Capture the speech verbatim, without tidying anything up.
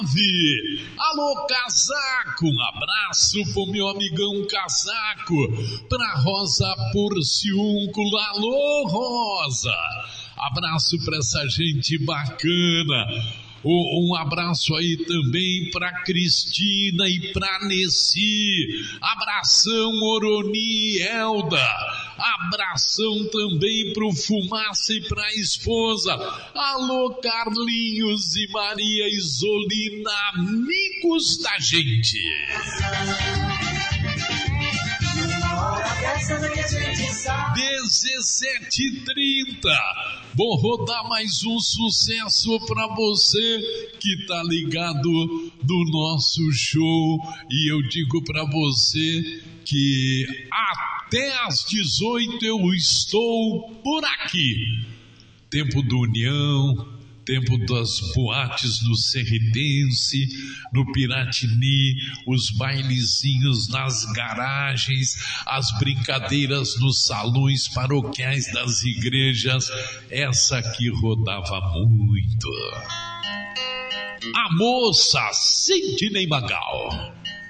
Alô, Casaco, um abraço pro meu amigão Casaco, pra Rosa Porciúnculo, alô, Rosa, abraço pra essa gente bacana. Um abraço aí também pra Cristina e pra Nessi. Abração, Oroni e Elda. Abração também pro Fumaça e pra esposa. Alô, Carlinhos e Maria Isolina, amigos da gente. dezessete e trinta. Vou rodar mais um sucesso pra você que tá ligado no nosso show. E eu digo pra você que até às dezoito eu estou por aqui. Tempo do União, tempo das boates no Serridense, no Piratini, os bailezinhos nas garagens, as brincadeiras nos salões paroquiais das igrejas. Essa aqui rodava muito. A moça Sidney Magal.